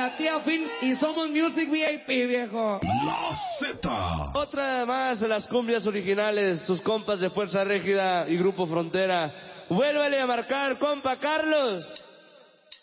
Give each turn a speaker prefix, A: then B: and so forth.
A: la tía Fins y Somos Music VIP, viejo.
B: La Z.
C: Otra más de las cumbias originales, sus compas de Fuerza Régida y Grupo Frontera. Vuélvale a marcar, compa Carlos.